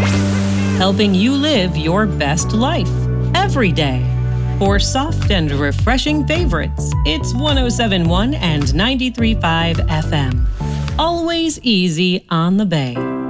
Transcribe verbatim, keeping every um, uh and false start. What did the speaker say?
Helping you live your best life every day. For soft and refreshing favorites, it's one oh seven point one and ninety-three point five F M. Always easy on the Bay.